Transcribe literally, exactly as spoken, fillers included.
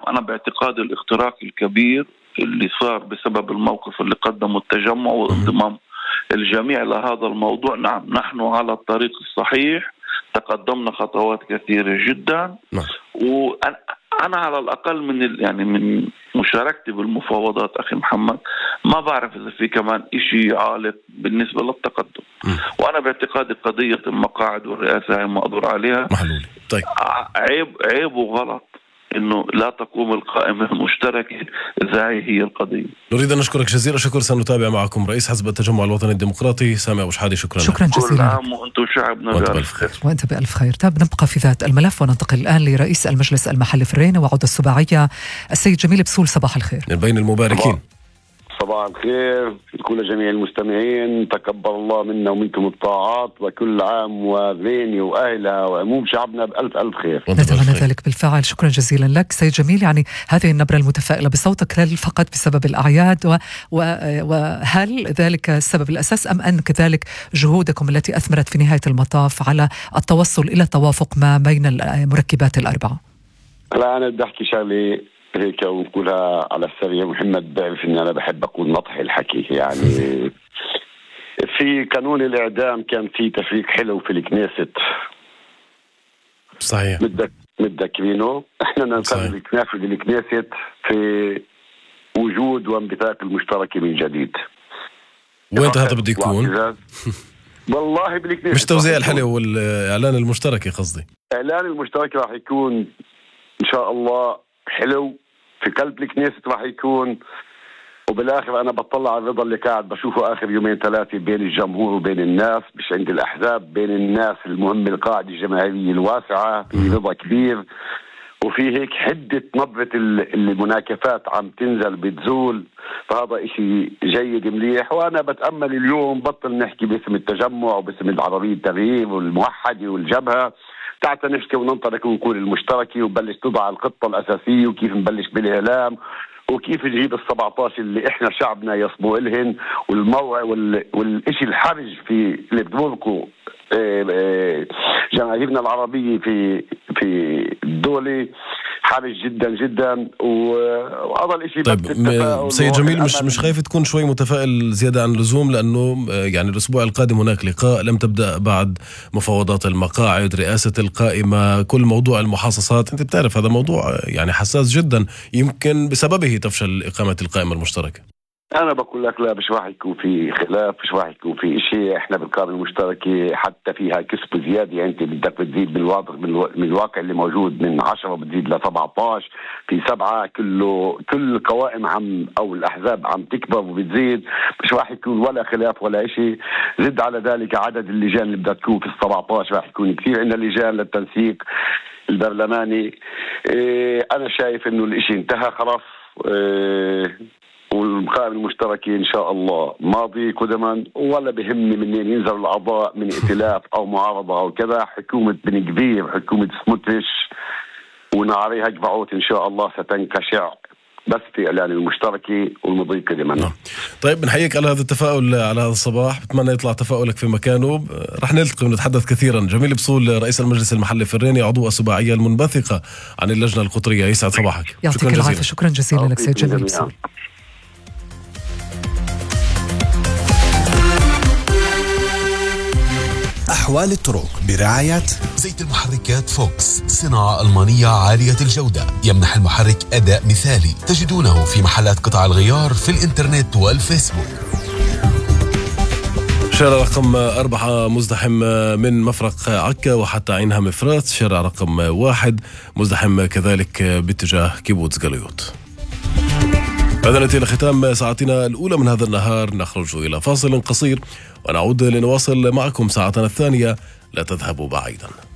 أنا باعتقاد الاختراق الكبير اللي صار بسبب الموقف اللي قدمه التجمع وانضمام الجميع لهذا الموضوع، نعم نحن على الطريق الصحيح، تقدمنا خطوات كثيرة جدا. وأنا على الأقل من يعني من مشاركتي بالمفاوضات أخي محمد ما بعرف إذا في كمان إشي عالق بالنسبة للتقدم. م. وأنا باعتقادي قضية المقاعد والرئاسة هي مقدور عليها محلول. طيب عيب عيب وغلط إنه لا تقوم القائمة المشتركة إذا هي القضية. نريد أن نشكرك جزيلا، شكر سنتابع معكم رئيس حزب التجمع الوطني الديمقراطي سامي أبو شحادة. شكرا شكرا جزيلا. كل عام وأنتم شعبنا بألف خير. وأنت بألف خير. طيب نبقى في ذات الملف وننتقل الآن لرئيس المجلس المحلي في الرينة وعضو السباعية السيد جميل بسول. صباح الخير. من بين المباركين. صباح الخير لكل جميع المستمعين، تقبل الله منا ومنكم الطاعات، وكل عام وذيني وأهلها وعموم شعبنا بألف ألف خير. نتمنى ذلك بالفعل. شكرا جزيلا لك سيد جميل. يعني هذه النبرة المتفائلة بصوتك هل فقط بسبب الأعياد و... و... وهل ذلك السبب الأساس أم أن كذلك جهودكم التي أثمرت في نهاية المطاف على التوصل إلى توافق ما بين المركبات الأربعة؟ لا أنا بدي أحكي شغلة هيك ونقولها على السريع. محمد بيعرف إن أنا بحب أقول نطح الحكي. يعني في قانون الإعدام كان في تفريق حلو في الكنيست، صحيح متذكرينه؟ إحنا ننفذ ننفذ الكنيست في وجود وانبثاق المشتركة من جديد. وين هذا بده يكون؟ والله بالكنيست مش توزيع الحلو والإعلان المشتركي قصدي. إعلان المشتركي راح يكون إن شاء الله حلو في قلب الكنيست راح يكون. وبالاخر انا بطلع على الرضا اللي قاعد بشوفه اخر يومين ثلاثه بين الجمهور وبين الناس، مش عند الاحزاب، بين الناس. المهم القاعده الجماهيريه الواسعه في رضا كبير، وفي هيك حده نبره المناكفات عم تنزل بتزول، فهذا اشي جيد مليح. وانا بتامل اليوم بطل نحكي باسم التجمع وباسم العربيه التغيير والموحده والجبهه، تعال نحكي وننطلق ونقول المشتركة وبلش تضع الخطة الأساسية وكيف نبلش بالإعلام وكيف نجيب السبعتاشر اللي إحنا شعبنا يصبوا إلهن. والموع وال... والإشي الحرج في اللي بتقولكوا جماهيرنا العربية في في الدولة حرج جدا جدا. وهذا الاشي طيب سيد جميل مش مش خايف تكون شوي متفائل زيادة عن اللزوم؟ لأنه يعني الأسبوع القادم هناك لقاء لم تبدأ بعد مفاوضات المقاعد، رئاسة القائمة، كل موضوع المحاصصات. أنت بتعرف هذا موضوع يعني حساس جدا، يمكن بسببه تفشل إقامة القائمة المشتركة. أنا بقول لك لا، مش راح يكون في خلاف، مش راح يكون في إشي. إحنا بالقائمة المشتركة حتى فيها كسب زيادة، يعني أنت بدك بتزيد بالواقع من الواقع اللي موجود من عشرة بتزيد ل سبعتاشر، في سبعة، كله كل القوائم عم أو الأحزاب عم تكبر وبتزيد، مش راح يكون ولا خلاف ولا إشي. زد على ذلك عدد اللجان اللي بدها تكون في السبعتاشر راح يكون كثير. عندنا لجان للتنسيق البرلماني. إيه أنا شايف إنه الإشي انتهى خلاص. إيه والقائمة المشتركة إن شاء الله ماضي قدما، ولا بهمني منين ينزل الأعضاء من ائتلاف أو معارضة أو كذا. حكومة بن كبير، حكومة سموتريش ونعريها جبعوت إن شاء الله ستنكشع بس في إعلان المشتركة والمضي قدما. نعم. طيب بنحييك على هذا التفاؤل على هذا الصباح، بتمنى يطلع تفاؤلك في مكانه. رح نلتقي ونتحدث كثيرا. جميل بسول رئيس المجلس المحلي في الرينة، عضو السباعية المنبثقة عن اللجنة القطرية، يسعد صباحك. يعطيك العافية. شكرا جزيلا لك سيد جميل بسول. أحوال الطرق برعاية زيت المحركات فوكس، صناعة ألمانية عالية الجودة، يمنح المحرك أداء مثالي. تجدونه في محلات قطع الغيار في الإنترنت والفيسبوك. شارع رقم أربعة مزدحم من مفرق عكا وحتى عينها مفرات. شارع رقم واحد مزدحم كذلك باتجاه كيبوتز قليوت. هذا نأتي لختام ساعتنا الأولى من هذا النهار، نخرج إلى فاصل قصير ونعود لنواصل معكم ساعتنا الثانية. لا تذهبوا بعيدا.